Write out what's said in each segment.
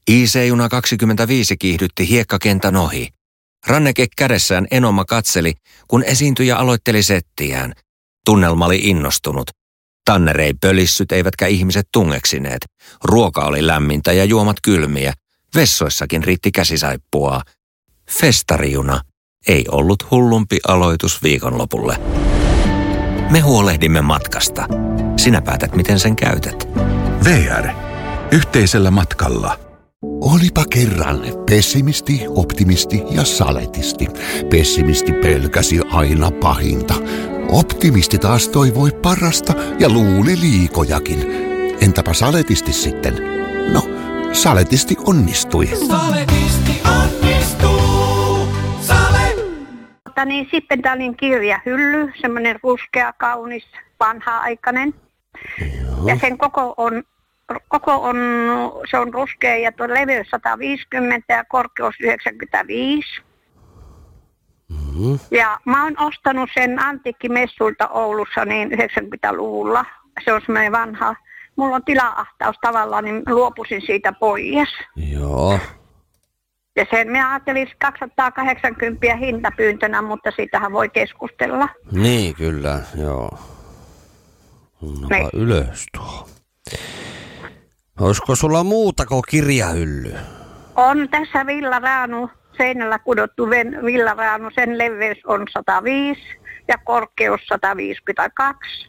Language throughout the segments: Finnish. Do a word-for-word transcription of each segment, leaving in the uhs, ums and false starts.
I C-juna kaksikymmentäviisi kiihdytti hiekkakentän ohi. Ranneke kädessään Enoma katseli, kun esiintyjä aloitteli settiään. Tunnelma oli innostunut. Tanner ei pölissyt eivätkä ihmiset tungeksineet. Ruoka oli lämmintä ja juomat kylmiä. Vessoissakin riitti käsisaippuaa. Festarijuna ei ollut hullumpi aloitus viikonlopulle. Me huolehdimme matkasta. Sinä päätät, miten sen käytät. V R. Yhteisellä matkalla. Olipa kerran pessimisti, optimisti ja saletisti. Pessimisti pelkäsi aina pahinta. Optimisti taas toivoi parasta ja luuli liikojakin. Entäpä saletisti sitten? No, saletisti onnistui. Saletisti onnistuu. Sale. Mutta niin, sitten tää oli kirjahylly, semmoinen ruskea, kaunis, vanha-aikainen. Joo. Ja sen koko on, koko on, se on ruskea ja tuo leveys sata viisikymmentä ja korkeus yhdeksänkymmentäviisi. Mm-hmm. Ja mä oon ostanut sen antiikkimessuilta Oulussa niin yhdeksänkymmentäluvulla. Se on semmoinen vanha. Mulla on tila-ahtaus tavallaan, niin luopusin siitä pois. Joo. Ja sen mä ajattelin kaksisataakahdeksankymmentä hintapyyntönä, mutta siitähän voi keskustella. Niin, kyllä, joo. Annapa Niin. ylös tuo. Olisiko sulla muuta kuin kirjahylly? On tässä villaraanu, seinällä kudottu ven- villaraanu. Sen leveys on sata viisi ja korkeus sata viisikymmentäkaksi.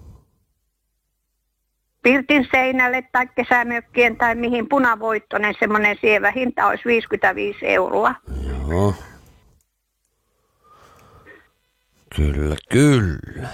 Pirtin seinälle tai kesämökkien tai mihin punavoittoinen semmoinen sievä hinta olisi viisikymmentäviisi euroa. Joo. Kyllä, kyllä.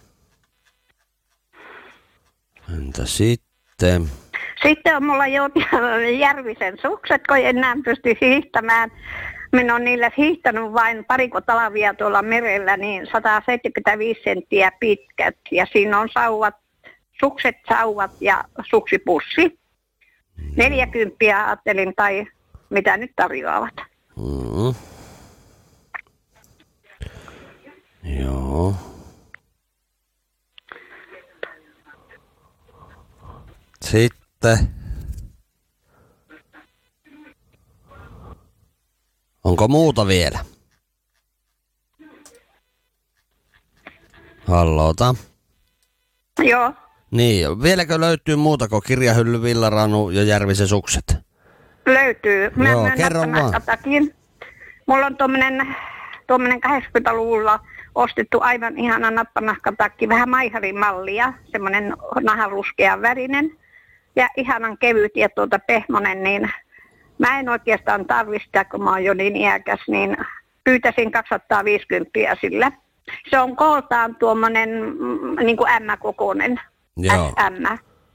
Entä sitten? Sitten on mulla jo Järvisen sukset, kun en enää pysty hiihtämään. Minä olen niillä hiihtänyt vain pariko talvia tuolla merellä, niin sata seitsemänkymmentäviisi senttiä pitkät. Ja siinä on sauvat, sukset, sauvat ja suksipussi. Neljäkymppiä ajattelin, tai mitä nyt tarjoavat. Mm. Joo. Sitten. Onko muuta vielä? Hallota. Joo. Niin, vieläkö löytyy muuta kuin kirjahylly, villaranu ja Järvisen sukset? Löytyy. Mä Joo, menen kerro vaan. nahkatakin. Mulla on tuommoinen tuommoinen kahdeksankymmentäluvulla ostettu aivan ihana nappanahkatakki, vähän maiharin mallia, semmoinen nahanruskea värinen ja ihanan kevyt ja tuota pehmonen, niin mä en oikeastaan tarvista, kun mä oon jo niin iäkäs, niin pyytäisin kaksisataaviisikymmentä sillä. Se on kooltaan tuommoinen mm, niin kuin M-kokoinen. Joo. S M.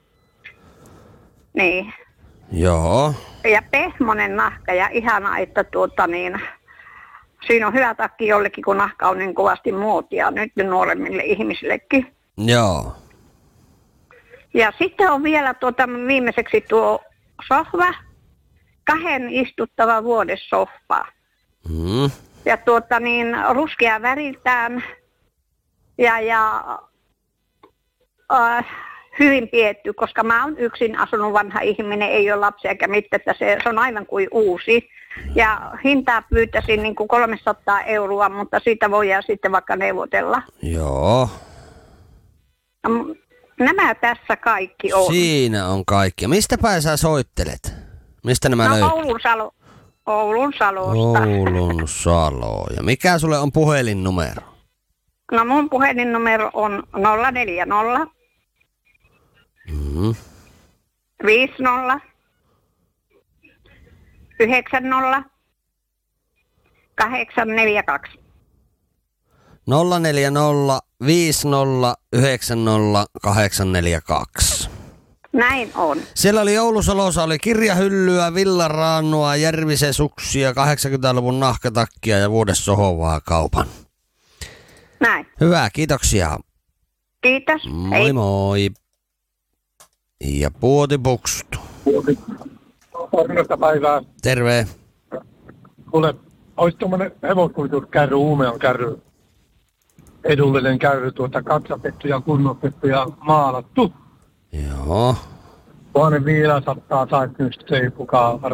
Niin. Joo. Ja pehmonen nahka ja ihana, että tuota niin, siinä on hyvä takki jollekin, kun nahka on niin kovasti muotia nyt nuoremmille ihmisillekin. Joo. Ja sitten on vielä tuota viimeiseksi tuo sohva, kahden istuttava vuodessohva. Mm. Ja tuota niin, ruskea väriltään ja, ja äh, hyvin pietty, koska mä oon yksin asunut vanha ihminen, ei ole lapsia eikä mitään, että se, se on aivan kuin uusi. Ja hintaa pyytäisin niin kuin kolmesataa euroa, mutta siitä voidaan sitten vaikka neuvotella. Joo. Nämä tässä kaikki on. Siinä on kaikki. Mistä päin sä soittelet? Mistä nämä no löytyy? Oulun, Salo, Oulun Salosta. Oulun Salo. Ja mikä sulle on puhelinnumero? No mun puhelinnumero on nolla neljä nolla Mm. viisi nolla yhdeksän nolla kahdeksan neljä kaksi. nolla neljä nolla viisi nolla yhdeksän nolla kahdeksan neljä kaksi. Näin on. Siellä oli Oulusalossa oli kirjahyllyä, villaraannua, Järvisen suksia, kahdeksankymmentäluvun nahkatakkia ja vuodessohovaa kaupan. Näin. Hyvä, kiitoksia. Kiitos. Moi Hei. moi. Ja puoti puksutu. Parasta päivää. Terve. Kuule, olisi tuommoinen hevoskuljetuskärry, Uumeon kärry, edullinen kärry, tuota katsatettu ja kunnostettu ja maalattu. Joo. Tuonne viisisataa saisi nyt se ei kukaan